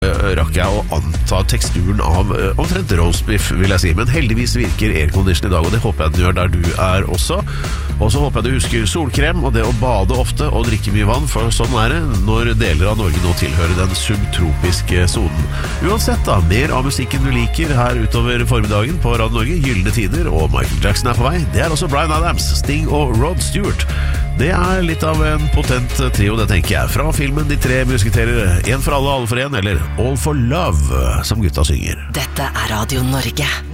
rakk jeg å anta teksturen av omtrent roastbiff, vil jeg si. Men heldigvis virker aircondition i dag, og det håper jeg den gjør der du er også. Og så håper jeg du husker solkrem og det å bade ofte og drikke mye vann, for sånn er det når deler av Norge nå tilhører den subtropiske sonen. Uansett da, mer av musikken du liker her utover formiddagen på Radio Norge, Gyldne Tider, og Michael Jackson er på vei. Det er også Bryan Adams, Sting og Rod Stewart. Det er litt av en potent trio, det tenker jeg. Fra filmen De tre musketerer, En for alle for en, eller All for love, som gutta synger. Dette er Radio Norge.